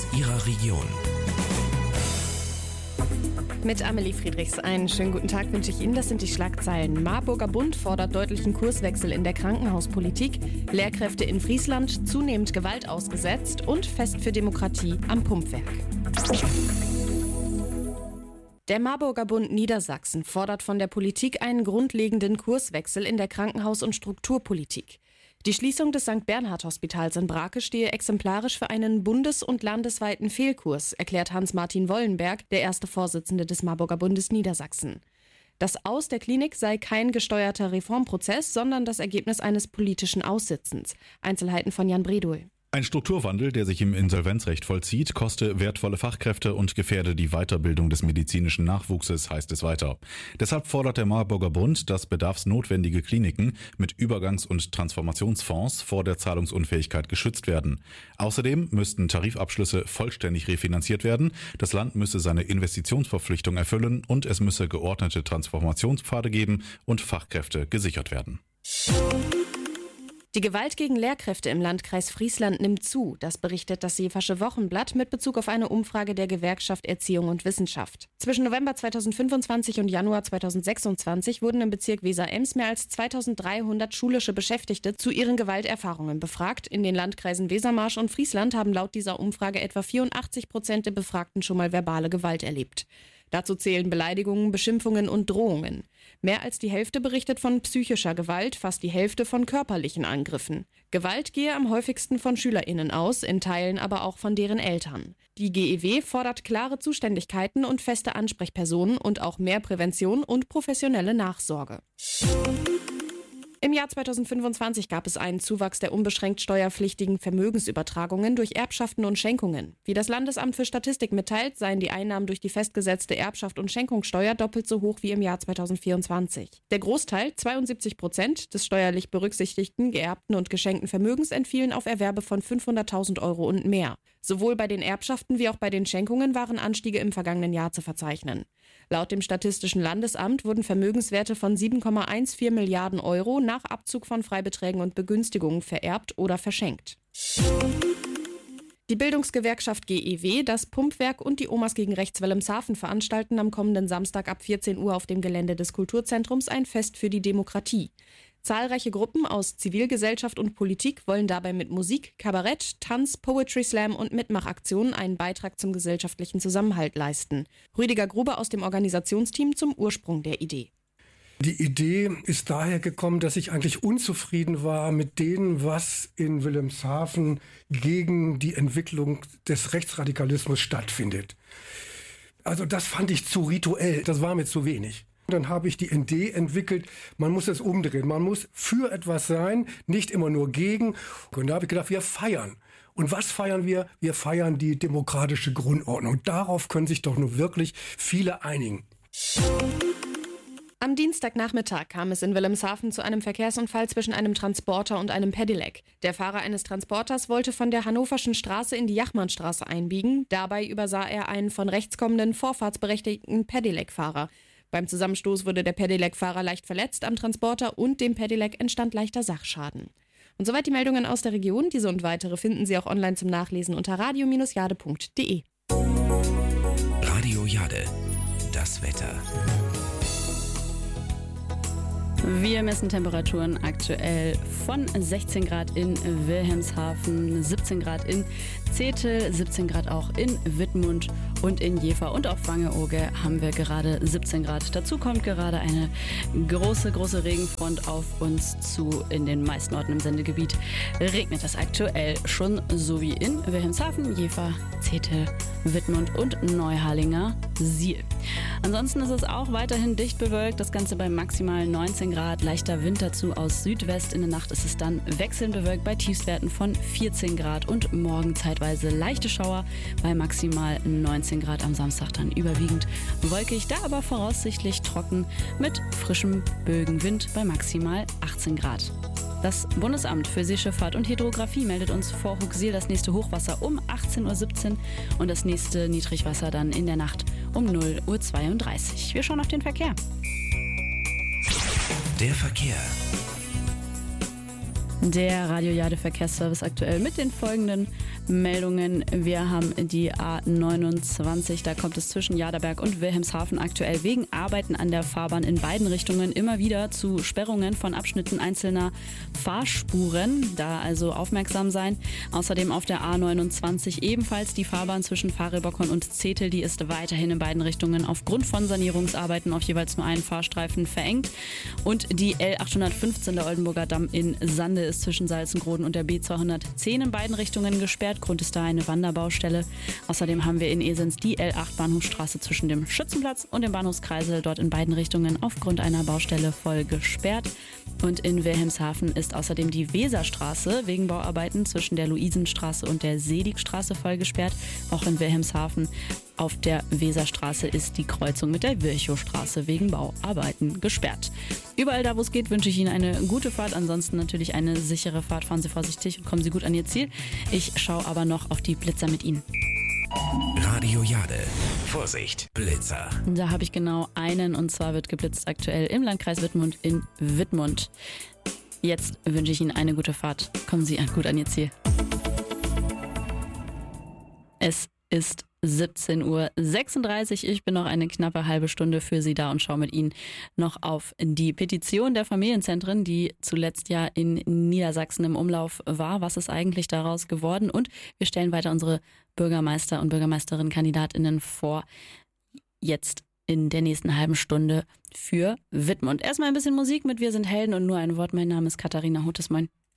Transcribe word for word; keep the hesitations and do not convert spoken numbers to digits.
Ihrer Region. Mit Amelie Friedrichs einen schönen guten Tag wünsche ich Ihnen. Das sind die Schlagzeilen. Marburger Bund fordert deutlichen Kurswechsel in der Krankenhauspolitik, Lehrkräfte in Friesland zunehmend Gewalt ausgesetzt und Fest für Demokratie am Pumpwerk. Der Marburger Bund Niedersachsen fordert von der Politik einen grundlegenden Kurswechsel in der Krankenhaus- und Strukturpolitik. Die Schließung des Sankt Bernhard-Hospitals in Brake stehe exemplarisch für einen bundes- und landesweiten Fehlkurs, erklärt Hans-Martin Wollenberg, der erste Vorsitzende des Marburger Bundes Niedersachsen. Das Aus der Klinik sei kein gesteuerter Reformprozess, sondern das Ergebnis eines politischen Aussitzens. Einzelheiten von Jan Bredul. Ein Strukturwandel, der sich im Insolvenzrecht vollzieht, koste wertvolle Fachkräfte und gefährde die Weiterbildung des medizinischen Nachwuchses, heißt es weiter. Deshalb fordert der Marburger Bund, dass bedarfsnotwendige Kliniken mit Übergangs- und Transformationsfonds vor der Zahlungsunfähigkeit geschützt werden. Außerdem müssten Tarifabschlüsse vollständig refinanziert werden, das Land müsse seine Investitionsverpflichtung erfüllen und es müsse geordnete Transformationspfade geben und Fachkräfte gesichert werden. Die Gewalt gegen Lehrkräfte im Landkreis Friesland nimmt zu. Das berichtet das Sächsische Wochenblatt mit Bezug auf eine Umfrage der Gewerkschaft Erziehung und Wissenschaft. Zwischen November zweitausendfünfundzwanzig und Januar zweitausendsechsundzwanzig wurden im Bezirk Weser-Ems mehr als zweitausenddreihundert schulische Beschäftigte zu ihren Gewalterfahrungen befragt. In den Landkreisen Wesermarsch und Friesland haben laut dieser Umfrage etwa vierundachtzig Prozent der Befragten schon mal verbale Gewalt erlebt. Dazu zählen Beleidigungen, Beschimpfungen und Drohungen. Mehr als die Hälfte berichtet von psychischer Gewalt, fast die Hälfte von körperlichen Angriffen. Gewalt gehe am häufigsten von SchülerInnen aus, in Teilen aber auch von deren Eltern. Die G E W fordert klare Zuständigkeiten und feste Ansprechpersonen und auch mehr Prävention und professionelle Nachsorge. Im Jahr zweitausendfünfundzwanzig gab es einen Zuwachs der unbeschränkt steuerpflichtigen Vermögensübertragungen durch Erbschaften und Schenkungen. Wie das Landesamt für Statistik mitteilt, seien die Einnahmen durch die festgesetzte Erbschaft und Schenkungssteuer doppelt so hoch wie im Jahr zweitausendvierundzwanzig. Der Großteil, zweiundsiebzig Prozent, des steuerlich berücksichtigten, geerbten und geschenkten Vermögens entfielen auf Erwerbe von fünfhunderttausend Euro und mehr. Sowohl bei den Erbschaften wie auch bei den Schenkungen waren Anstiege im vergangenen Jahr zu verzeichnen. Laut dem Statistischen Landesamt wurden Vermögenswerte von sieben Komma vierzehn Milliarden Euro nach Abzug von Freibeträgen und Begünstigungen vererbt oder verschenkt. Die Bildungsgewerkschaft G E W, das Pumpwerk und die Omas gegen Rechts Wilhelmshaven veranstalten am kommenden Samstag ab vierzehn Uhr auf dem Gelände des Kulturzentrums ein Fest für die Demokratie. Zahlreiche Gruppen aus Zivilgesellschaft und Politik wollen dabei mit Musik, Kabarett, Tanz, Poetry Slam und Mitmachaktionen einen Beitrag zum gesellschaftlichen Zusammenhalt leisten. Rüdiger Gruber aus dem Organisationsteam zum Ursprung der Idee. Die Idee ist daher gekommen, dass ich eigentlich unzufrieden war mit dem, was in Wilhelmshaven gegen die Entwicklung des Rechtsradikalismus stattfindet. Also das fand ich zu rituell, das war mir zu wenig. Dann habe ich die Idee entwickelt, man muss es umdrehen, man muss für etwas sein, nicht immer nur gegen. Und da habe ich gedacht, wir feiern. Und was feiern wir? Wir feiern die demokratische Grundordnung. Darauf können sich doch nur wirklich viele einigen. Am Dienstagnachmittag kam es in Wilhelmshaven zu einem Verkehrsunfall zwischen einem Transporter und einem Pedelec. Der Fahrer eines Transporters wollte von der Hannoverschen Straße in die Jachmannstraße einbiegen. Dabei übersah er einen von rechts kommenden vorfahrtsberechtigten Pedelec-Fahrer. Beim Zusammenstoß wurde der Pedelec-Fahrer leicht verletzt, am Transporter und dem Pedelec entstand leichter Sachschaden. Und soweit die Meldungen aus der Region. Diese und weitere finden Sie auch online zum Nachlesen unter radio Bindestrich jade Punkt de. Radio Jade, das Wetter. Wir messen Temperaturen aktuell von sechzehn Grad in Wilhelmshaven, siebzehn Grad in Zetel, siebzehn Grad auch in Wittmund und in Jever und auf Wangerooge haben wir gerade siebzehn Grad. Dazu kommt gerade eine große, große Regenfront auf uns zu. In den meisten Orten im Sendegebiet regnet es aktuell schon, so wie in Wilhelmshaven, Jever, Zetel, Wittmund und Neuharlinger Siel. Ansonsten ist es auch weiterhin dicht bewölkt, das Ganze bei maximal neunzehn Grad, leichter Wind dazu aus Südwest. In der Nacht ist es dann wechselnd bewölkt bei Tiefstwerten von vierzehn Grad und morgen zeitweise leichte Schauer bei maximal neunzehn Grad, am Samstag dann überwiegend wolkig, da aber voraussichtlich trocken mit frischem Bögenwind bei maximal achtzehn Grad. Das Bundesamt für Seeschifffahrt und Hydrographie meldet uns vor Huxil das nächste Hochwasser um achtzehn Uhr siebzehn und das nächste Niedrigwasser dann in der Nacht um null Uhr zweiunddreißig. Wir schauen auf den Verkehr. Der Verkehr. Der Radio Jade Verkehrsservice aktuell mit den folgenden Meldungen. Wir haben die A neunundzwanzig, da kommt es zwischen Jaderberg und Wilhelmshaven aktuell wegen Arbeiten an der Fahrbahn in beiden Richtungen immer wieder zu Sperrungen von Abschnitten einzelner Fahrspuren. Da also aufmerksam sein. Außerdem auf der A neunundzwanzig ebenfalls die Fahrbahn zwischen Fahrebockern und Zetel. Die ist weiterhin in beiden Richtungen aufgrund von Sanierungsarbeiten auf jeweils nur einen Fahrstreifen verengt. Und die L achthundertfünfzehn, der Oldenburger Damm in Sande, ist zwischen Salzengroden und der B zweihundertzehn in beiden Richtungen gesperrt. Grund ist da eine Wanderbaustelle. Außerdem haben wir in Esens die L acht Bahnhofstraße zwischen dem Schützenplatz und dem Bahnhofskreisel dort in beiden Richtungen aufgrund einer Baustelle voll gesperrt. Und in Wilhelmshaven ist außerdem die Weserstraße wegen Bauarbeiten zwischen der Luisenstraße und der Seligstraße voll gesperrt. Auch in Wilhelmshaven auf der Weserstraße ist die Kreuzung mit der Virchowstraße wegen Bauarbeiten gesperrt. Überall da, wo es geht, wünsche ich Ihnen eine gute Fahrt. Ansonsten natürlich eine sichere Fahrt. Fahren Sie vorsichtig und kommen Sie gut an Ihr Ziel. Ich schaue aber noch auf die Blitzer mit Ihnen. Radio Jade. Vorsicht, Blitzer. Da habe ich genau einen, und zwar wird geblitzt aktuell im Landkreis Wittmund in Wittmund. Jetzt wünsche ich Ihnen eine gute Fahrt. Kommen Sie gut an Ihr Ziel. Es ist siebzehn Uhr sechsunddreißig. Ich bin noch eine knappe halbe Stunde für Sie da und schaue mit Ihnen noch auf die Petition der Familienzentren, die zuletzt ja in Niedersachsen im Umlauf war. Was ist eigentlich daraus geworden? Und wir stellen weiter unsere Bürgermeister- und Bürgermeisterinnen-KandidatInnen vor. Jetzt in der nächsten halben Stunde für Wittmund. Erstmal ein bisschen Musik mit Wir sind Helden und nur ein Wort. Mein Name ist Katharina Hutes. Moin.